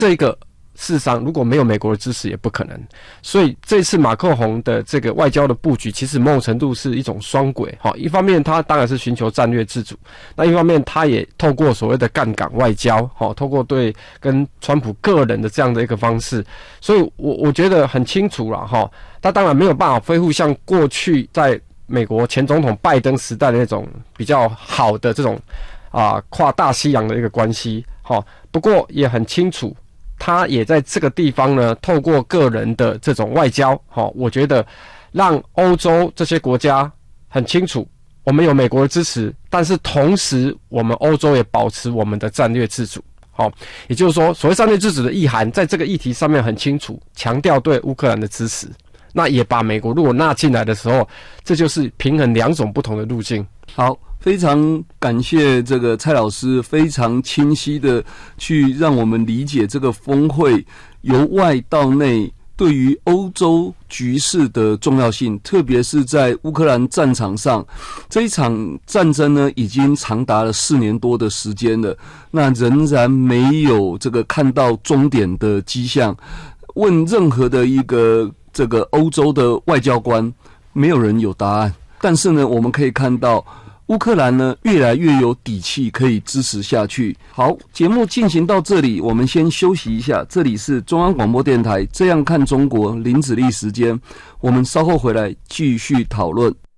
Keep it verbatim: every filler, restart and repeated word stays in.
这个事实上如果没有美国的支持也不可能。所以这次马克宏的这个外交的布局，其实某种程度是一种双轨。一方面他当然是寻求战略自主，那一方面他也透过所谓的杠杆外交，透过对跟川普个人的这样的一个方式。所以我我觉得很清楚啦，他当然没有办法恢复像过去在美国前总统拜登时代的那种比较好的这种啊跨大西洋的一个关系。不过也很清楚，他也在这个地方呢，透过个人的这种外交，我觉得让欧洲这些国家很清楚，我们有美国的支持，但是同时我们欧洲也保持我们的战略自主。也就是说，所谓战略自主的意涵，在这个议题上面很清楚，强调对乌克兰的支持。那也把美国如果纳进来的时候，这就是平衡两种不同的路径。 好，非常感谢这个蔡老师非常清晰的去让我们理解这个峰会由外到内对于欧洲局势的重要性，特别是在乌克兰战场上，这一场战争呢已经长达了四年多的时间了，那仍然没有这个看到终点的迹象。问任何的一个这个欧洲的外交官，没有人有答案。但是呢，我们可以看到乌克兰呢越来越有底气可以支持下去。好，节目进行到这里，我们先休息一下。这里是中央广播电台《这样看中国》林子立时间，我们稍后回来继续讨论。